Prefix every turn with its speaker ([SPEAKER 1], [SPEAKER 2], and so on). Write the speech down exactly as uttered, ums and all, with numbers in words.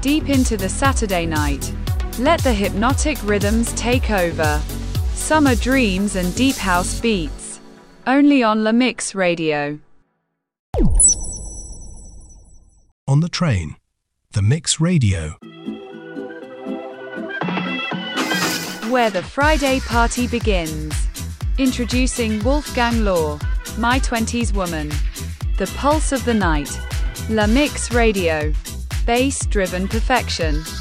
[SPEAKER 1] Deep into the Saturday night. Let the hypnotic rhythms take over. Summer dreams and deep house beats. Only on La Mix Radio.
[SPEAKER 2] On the train. The Mix Radio.
[SPEAKER 1] Where the Friday party begins. Introducing Wolfgang Law, My twenties Woman. The pulse of the night. La Mix Radio. Bass-driven perfection.